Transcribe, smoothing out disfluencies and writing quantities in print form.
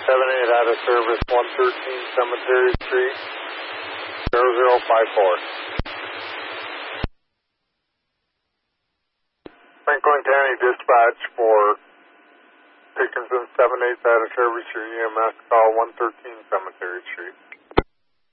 78 out of service, 113 Cemetery Street, 0054. Franklin County Dispatch for Dickinson 78 out of service, your EMS call 113 Cemetery Street.